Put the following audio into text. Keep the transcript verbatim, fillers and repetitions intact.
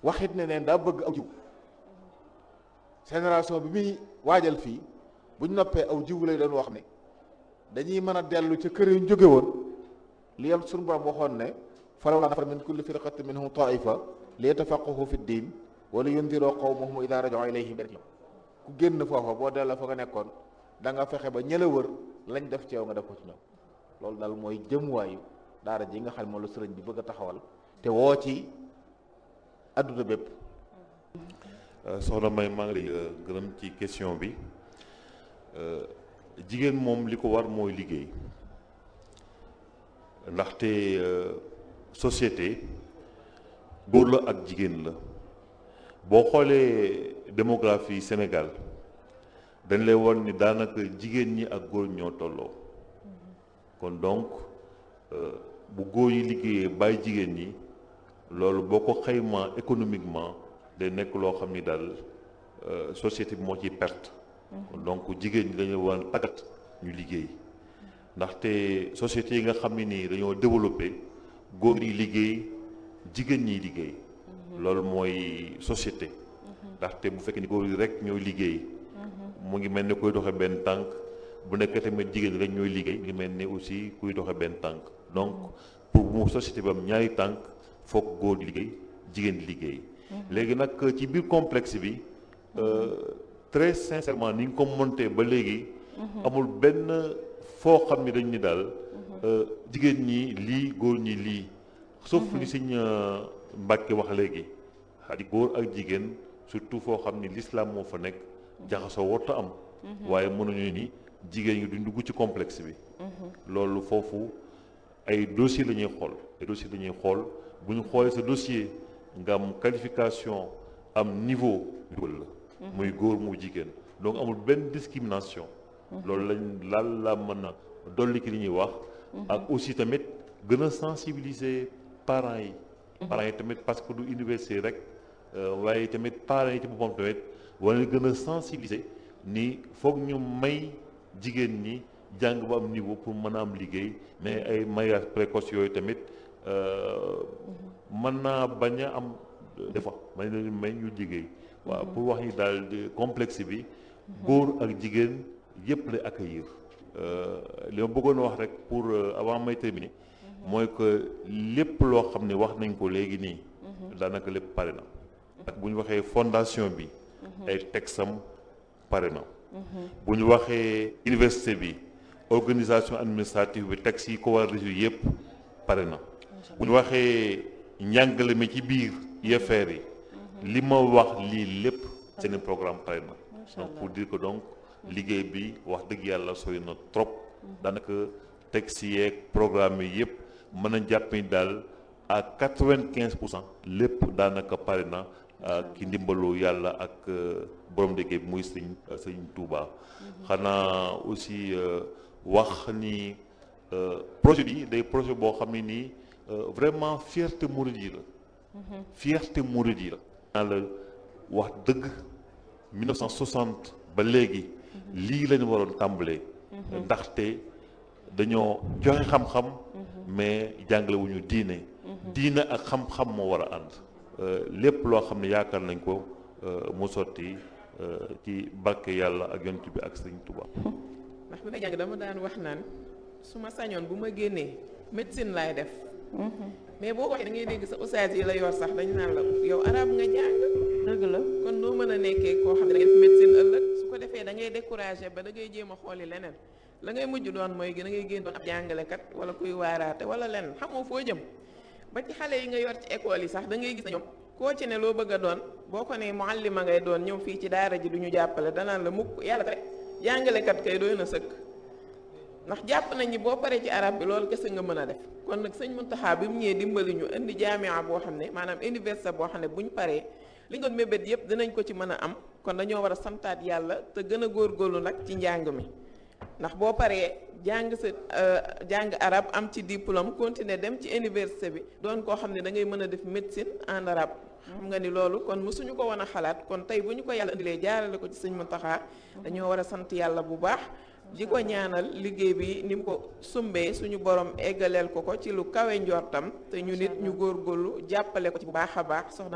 waxit ne neen daa bëgg aw jiw génération bi muy waajal fii buñ noppee aw jiw lay doon wax ne dañuy mën a dellu ca kër yu ñu jóge woon li yam suñu borom waxoon ne falawlaa nafara min kulli firqatin minhum taifa li yatafaqqahu fi ddin wa li yundiroo qawmahum idaa raja'uu ilayhim ku génn foofa boo delloo fa nga nekkoon da nga fexe ba ñëla wër lañ def ci yow nga def ko ci ñoom loolu daal mooy jëmuwaayu daara ji nga xam ne moom la sëriñ bi bëgg a taxawal te woo ci adduna bépp. soxna May maa ngi lay gërëm ci question bi jigéen moom li ko war mooy liggéey ndaxte société góor la ak jigéen la boo xoolee démographie Sénégal dañ lay won ni daanaka jigéen ñi ak góor ñoo tolloo kon donc bu góor yi liggéeyee bàyyi jigéen ñi loolu boo ko xaymaa économiquement day nekk loo xam ni daal société bi moo ciy perte donc jigéen ñi dañu war a tàggat ñu liggéey ndaxte société yi nga xam ne nii dañoo développé góor yi liggéey jigéen ñiy liggéey loolu mooy société ndaxte bu fekkee ni góor yi rek ñooy liggéey mu ngi mel ni kuy doxe benn tànk bu nekk tamit jigéen ñi rek ñooy liggéey mu ngi mel ni aussi kuy doxe benn tànk donc pour mu société bi am ñaari tànk foog góor di liggéey jigéen di liggéey léegi nag ci biir complexe bi très sincèrement ni nga ko monté ba léegi amul benn foo xam ni dañ ni daal jigéen ñi lii góor ñi lii sauf li Sëñ Mbàkke wax léegi xadi góor ak jigéen surtout foo xam ni l'islam moo fa nekk jaxasoo warta am waaye mënuñu ni jigéen ñi duñ dugg ci complexe bi loolu foofu ay dossier la ñuy xool ay dossier la ñuy xool bu ñu xoolee sa dossier nga am qualification am niveau dugal la muy góor mu jigéen donc amul benn discrimination loolu lañ laal la mën a dolli ki li ñuy wax ak aussi tamit gën a sensibiliser parents yi parents yi tamit parce que du université rek waaye tamit parents yi ci boppam tamit wala gën a sensibiliser ni foog ñu may jigéen ñi jàng ba am niveau pour mën a am liggéey mais ay mariage précoce yooyu tamit mën naa bañ a am des fois may leen may ñu liggéey waaw pour wax ni daal complexe bi góor ak jigéen yëpp lay accueillir li ma bëggoon wax rek pour avant may terminer mooy que lépp loo xam ne wax nañ ko léegi nii daanaka lépp pare na ak bu ñu waxee fondation bi ay texam pare na bu ñu waxee université bi organisation administrative bi texte yi ko war a résoudre yëpp pare na bu ñu waxee njàngale mi ci biir I F R yi li ma wax lii lépp seen programme pare na donc pour dire que donc liggéey bi wax dëgg yàlla sori na trop daanaka texte yeeg programme yi yëpp mën a jàpp ni daal à quatre-vingt-quinze pour cent lépp daanaka pare na ki ndimbalu yàlla ak borom liggéey bi muy sëñ sëñ Touba xanaa aussi wax ni projet bi day projet boo xam ne nii vraiment fierté mouride yi la fierté mouride yi la naa la wax dëgg mille neuf cent soixante ba léegi lii lañu waroon tàmbalee ndaxte dañoo joxe xam-xam mais jàngale wu ñu diine diine ak xam-xam moo war a ànd lépp loo xam ne yaakaar nañ ko mu sotti ci barke yàlla ak yonent bi ak Sëriñ Tuubaa. ndax bi may jàng dama daan wax naan su ma sañoon bu ma génnee médecine laay def mais boo ko waxee da ngay dégg sa ustaas yi la yor sax dañu naan la yow arab nga jàng dëgg la kon noo mën a nekkee koo xam ne da ngay def médecine ëllëg su ko defee da ngay découragé ba da ngay jéem a xooli leneen la ngay mujj doon mooy da ngay génn doon ab jàngalekat wala kuy waaraate wala leneen xamoo foo jëm ba ci xale yi nga yor ci école yi sax da ngay gis na ñoom koo ci ne loo bëgg a doon boo ko ne muallima ngay doon ñëw fii ci daara ji du ñu jàppale danaan la mukk yàlla rek jàngalekat kay doy na sëkk ndax jàpp nañ ni boo paree ci arab bi loolu kese nga mën a def kon nag sëñ Muntaxa bi mu ñëwee dimbali ñu indi jaamia boo xam ne maanaam université boo xam ne buñ paree li nga doon mébét yëpp dinañ ko ci mën a am kon dañoo war a santaat yàlla te gën a góorgóorlu nag ci njàng mi ndax boo paree jàng sa jàng arab am ci diplôme continuer dem ci université bi doon koo xam ne da ngay mën a def médecine en arabe xam nga ni loolu kon mësuñu ko woon a xalaat kon tey bu ñu ko yàlla indilee jaarale ko ci sëñ Muntaxa dañoo war a sant yàlla bu baax di ko ñaanal liggéey bi ni mu ko sumbee suñu borom eggaleel ko ko ci lu kawe njortam te ñu nit ñu góorgóorlu jàppale ko ci bu baax a baax soxna